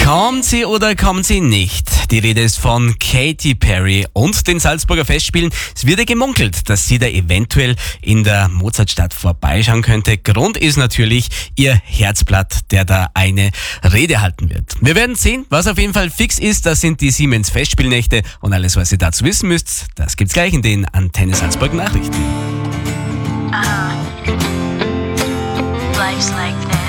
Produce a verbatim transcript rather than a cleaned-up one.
Kommt sie oder kommt sie nicht? Die Rede ist von Katy Perry und den Salzburger Festspielen. Es wird ja gemunkelt, dass sie da eventuell in der Mozartstadt vorbeischauen könnte. Grund ist natürlich ihr Herzblatt, der da eine Rede halten wird. Wir werden sehen, was auf jeden Fall fix ist. Das sind die Siemens Festspielnächte und alles, was ihr dazu wissen müsst, das gibt's gleich in den Antenne Salzburg Nachrichten. Uh-huh. Life's like this.